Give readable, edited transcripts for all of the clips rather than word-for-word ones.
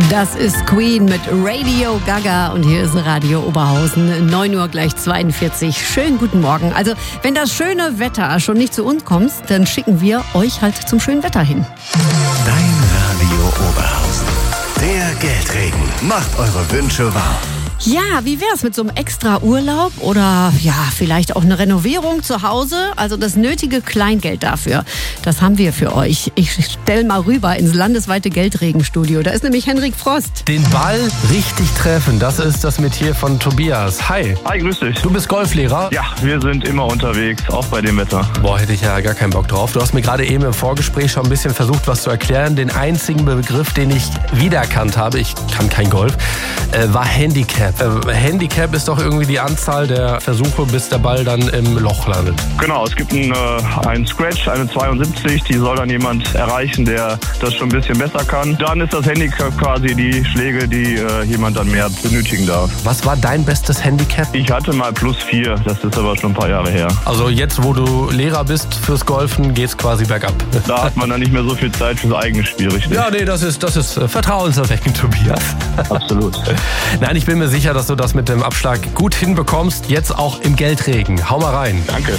Das ist Queen mit Radio Gaga und hier ist Radio Oberhausen, 9 Uhr gleich 42. Schönen guten Morgen. Also, wenn das schöne Wetter schon nicht zu uns kommt, dann schicken wir euch halt zum schönen Wetter hin. Dein Radio Oberhausen. Der Geldregen macht eure Wünsche wahr. Ja, wie wär's mit so einem extra Urlaub oder ja, vielleicht auch eine Renovierung zu Hause? Also das nötige Kleingeld dafür, das haben wir für euch. Ich stell mal rüber ins landesweite Geldregenstudio. Da ist nämlich Henrik Frost. Den Ball richtig treffen, das ist das Metier von Tobias. Hi. Hi, grüß dich. Du bist Golflehrer? Ja, wir sind immer unterwegs, auch bei dem Wetter. Boah, hätte ich ja gar keinen Bock drauf. Du hast mir gerade eben im Vorgespräch schon ein bisschen versucht, was zu erklären. Den einzigen Begriff, den ich wiedererkannt habe, ich kann kein Golf, war Handicap. Handicap ist doch irgendwie die Anzahl der Versuche, bis der Ball dann im Loch landet. Genau, es gibt einen Scratch, eine 72, die soll dann jemand erreichen, der das schon ein bisschen besser kann. Dann ist das Handicap quasi die Schläge, die jemand dann mehr benötigen darf. Was war dein bestes Handicap? Ich hatte mal +4, das ist aber schon ein paar Jahre her. Also jetzt, wo du Lehrer bist fürs Golfen, geht's quasi bergab. Da hat man dann nicht mehr so viel Zeit fürs eigene Spiel, richtig? Ja, nee, das ist vertrauenserweckend, Tobias. Absolut. Nein, ich bin mir sicher, dass du das mit dem Abschlag gut hinbekommst. Jetzt auch im Geldregen. Hau mal rein. Danke.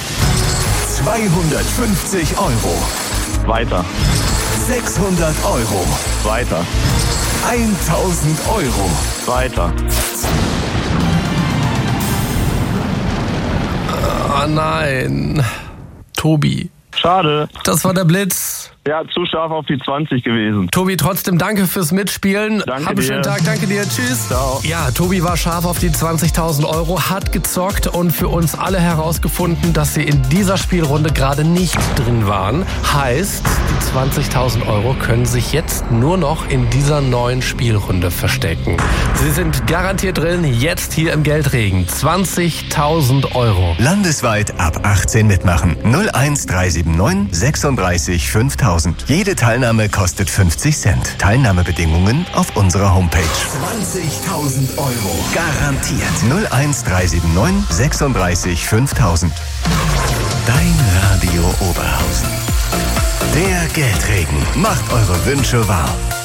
250 Euro. Weiter. 600 Euro. Weiter. 1000 Euro. Weiter. Ah nein. Tobi. Schade. Das war der Blitz. Ja, zu scharf auf die 20 gewesen. Tobi, trotzdem danke fürs Mitspielen. Danke Hab einen dir. schönen Tag. Danke dir. Tschüss. Ciao. Ja, Tobi war scharf auf die 20.000 Euro, hat gezockt und für uns alle herausgefunden, dass sie in dieser Spielrunde gerade nicht drin waren. Heißt, die 20.000 Euro können sich jetzt nur noch in dieser neuen Spielrunde verstecken. Sie sind garantiert drin, jetzt hier im Geldregen. 20.000 Euro. Landesweit ab 18 mitmachen. 01379 36 5000. Jede Teilnahme kostet 50 Cent. Teilnahmebedingungen auf unserer Homepage. 20.000 Euro. Garantiert. 01379 36 5000. Dein Radio Oberhausen. Der Geldregen macht eure Wünsche wahr.